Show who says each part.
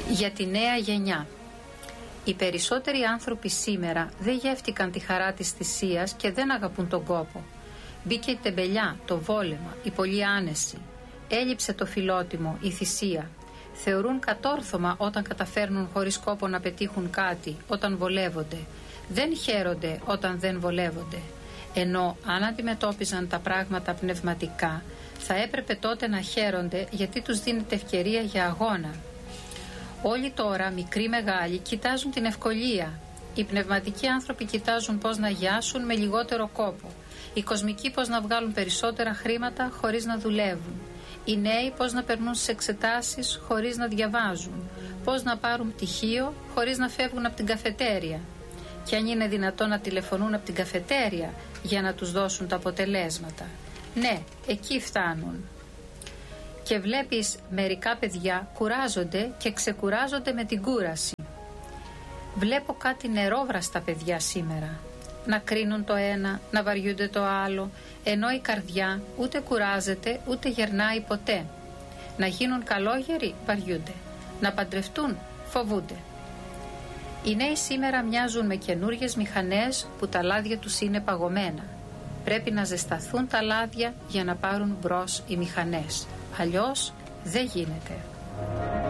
Speaker 1: Για τη νέα γενιά. Οι περισσότεροι άνθρωποι σήμερα δεν γεύτηκαν τη χαρά της θυσίας και δεν αγαπούν τον κόπο. Μπήκε η τεμπελιά, το βόλεμα, η πολλή άνεση. Έλειψε το φιλότιμο, η θυσία. Θεωρούν κατόρθωμα όταν καταφέρνουν χωρίς κόπο να πετύχουν κάτι, όταν βολεύονται. Δεν χαίρονται όταν δεν βολεύονται. Ενώ αν αντιμετώπιζαν τα πράγματα πνευματικά, θα έπρεπε τότε να χαίρονται γιατί τους δίνεται ευκαιρία για αγώνα. Όλοι τώρα, μικροί μεγάλοι, κοιτάζουν την ευκολία. Οι πνευματικοί άνθρωποι κοιτάζουν πώς να γιάσουν με λιγότερο κόπο. Οι κοσμικοί πώς να βγάλουν περισσότερα χρήματα χωρίς να δουλεύουν. Οι νέοι πώς να περνούν στις εξετάσεις χωρίς να διαβάζουν. Πώς να πάρουν πτυχίο χωρίς να φεύγουν από την καφετέρια. Και αν είναι δυνατόν να τηλεφωνούν από την καφετέρια για να τους δώσουν τα αποτελέσματα. Ναι, εκεί φτάνουν. Και βλέπεις μερικά παιδιά κουράζονται και ξεκουράζονται με την κούραση. Βλέπω κάτι νερόβραστα παιδιά σήμερα. Να κρίνουν το ένα, να βαριούνται το άλλο, ενώ η καρδιά ούτε κουράζεται ούτε γερνάει ποτέ. Να γίνουν καλόγεροι βαριούνται, να παντρευτούν φοβούνται. Οι νέοι σήμερα μοιάζουν με καινούριες μηχανές που τα λάδια τους είναι παγωμένα. Πρέπει να ζεσταθούν τα λάδια για να πάρουν μπρος οι μηχανές. Αλλιώς δεν γίνεται.